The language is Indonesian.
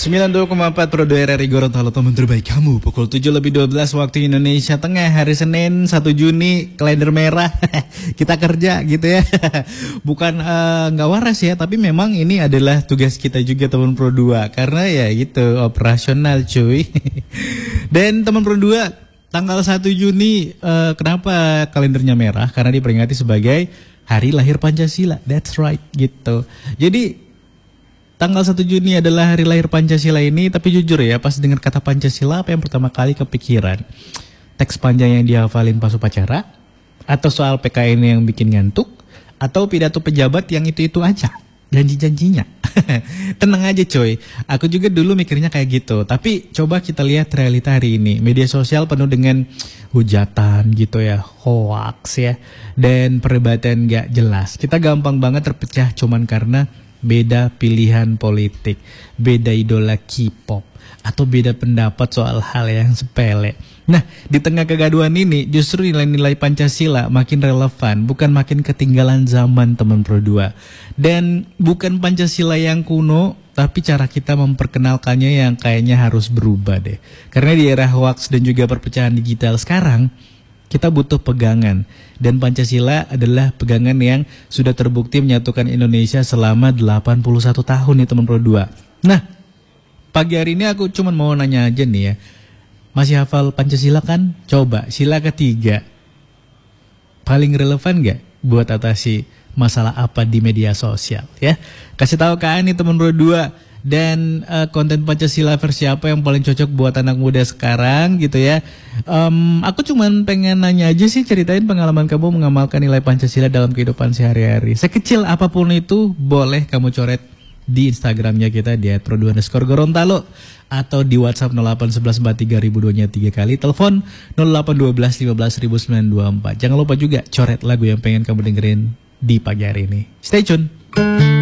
92,4 Pro 2 RRI Gorontalo, teman terbaik kamu. Pukul 7:12 waktu Indonesia Tengah, hari Senin 1 Juni, kalender merah. Kita kerja gitu ya. Bukan nggak waras ya, tapi memang ini adalah tugas kita juga teman Pro 2. Karena ya gitu, operasional cuy. Dan teman Pro 2, tanggal 1 Juni, kenapa kalendernya merah? Karena diperingati sebagai Hari Lahir Pancasila. That's right gitu. Jadi tanggal 1 Juni adalah hari lahir Pancasila ini, tapi jujur ya, pas dengar kata Pancasila, apa yang pertama kali kepikiran? Teks panjang yang dihafalin pas upacara? Atau soal PKN yang bikin ngantuk? Atau pidato pejabat yang itu-itu aja? Janji-janjinya? Tenang aja coy, aku juga dulu mikirnya kayak gitu. Tapi coba kita lihat realita hari ini. Media sosial penuh dengan hujatan gitu ya, hoax ya, dan perdebatan gak jelas. Kita gampang banget terpecah cuman karena beda pilihan politik, beda idola K-pop, atau beda pendapat soal hal yang sepele. Nah, di tengah kegaduhan ini justru nilai-nilai Pancasila makin relevan, bukan makin ketinggalan zaman teman Pro 2. Dan bukan Pancasila yang kuno, tapi cara kita memperkenalkannya yang kayaknya harus berubah deh. Karena di era hoax dan juga perpecahan digital sekarang, kita butuh pegangan, dan Pancasila adalah pegangan yang sudah terbukti menyatukan Indonesia selama 81 tahun nih teman Pro 2. Nah, pagi hari ini aku cuma mau nanya aja nih ya, masih hafal Pancasila kan? Coba sila ketiga paling relevan gak buat atasi masalah apa di media sosial ya? Kasih tahu ke Ani teman Pro 2. Dan konten Pancasila versi apa yang paling cocok buat anak muda sekarang gitu ya. Aku cuman pengen nanya aja sih, ceritain pengalaman kamu mengamalkan nilai Pancasila dalam kehidupan sehari-hari. Sekecil apapun itu boleh kamu coret di Instagramnya kita di @pro2_gorontalo atau di WhatsApp 081143.002-nya 3 kali, telepon 0812150924. Jangan lupa juga coret lagu yang pengen kamu dengerin di pagi hari ini. Stay tune.